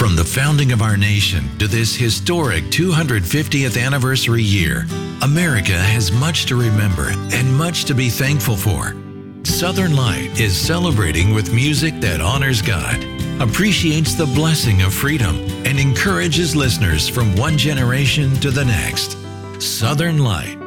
From the founding of our nation to this historic 250th anniversary year, America has much to remember and much to be thankful for. Southern Light is celebrating with music that honors God, appreciates the blessing of freedom, and encourages listeners from one generation to the next. Southern Light